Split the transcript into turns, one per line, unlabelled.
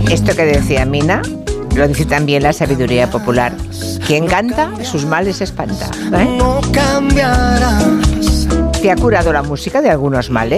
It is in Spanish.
Esto que decía Mina, lo dice también la sabiduría popular. Quien canta, sus males espanta.
No cambiarás.
¿Te ha curado la música de algunos males?